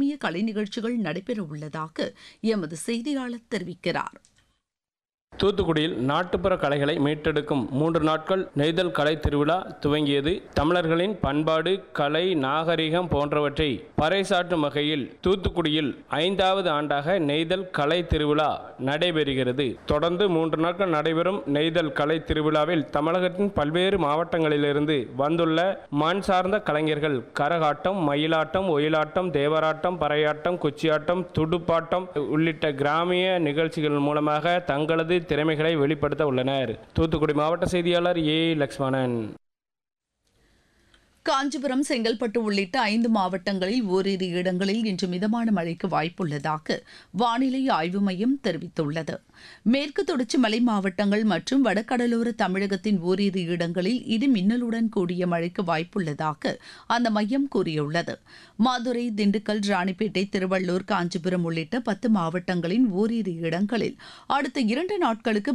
கிராமிய கலை நிகழ்ச்சிகள் நடைபெறவுள்ளதாக எமது செய்தியாளர் தெரிவிக்கிறார். தூத்துக்குடியில் நாட்டுப்புற கலைகளை மீட்டெடுக்கும் 3 நாட்கள் நெய்தல் கலை திருவிழா துவங்கியது. தமிழர்களின் பண்பாடு, கலை, நாகரிகம் போன்றவற்றை பறைசாற்றும் வகையில் தூத்துக்குடியில் 5வது ஆண்டாக நெய்தல் கலை திருவிழா நடைபெறுகிறது. தொடர்ந்து 3 நாட்கள் நடைபெறும் நெய்தல் கலை திருவிழாவில் தமிழகத்தின் பல்வேறு மாவட்டங்களிலிருந்து வந்துள்ள மண் சார்ந்த கலைஞர்கள் கரகாட்டம், மயிலாட்டம், ஒயிலாட்டம், தேவராட்டம், பறையாட்டம், குச்சியாட்டம், துடுப்பாட்டம் உள்ளிட்ட கிராமிய நிகழ்ச்சிகள் மூலமாக தங்களது திறமைகளை வெளிப்படுத்த உள்ளனர். தூத்துக்குடி மாவட்ட செய்தியாளர் ஏ. லக்ஷ்மணன். காஞ்சிபுரம், செங்கல்பட்டு உள்ளிட்ட 5 மாவட்டங்களில் ஓரிரு இடங்களில் இன்று மிதமான மழைக்கு வாய்ப்புள்ளதாக வானிலை ஆய்வு மையம் தெரிவித்துள்ளது. மேற்கு தொடர்ச்சி மலை மாவட்டங்கள் மற்றும் வடகடலோர தமிழகத்தின் ஓரிரு இடங்களில் இடி மின்னலுடன் கூடிய மழைக்கு வாய்ப்புள்ளதாக அந்த மையம் கூறியுள்ளது. மதுரை, திண்டுக்கல், ராணிப்பேட்டை, திருவள்ளூர், காஞ்சிபுரம் உள்ளிட்ட 10 மாவட்டங்களின் ஓரிரு இடங்களில் அடுத்த 2 நாட்களுக்கு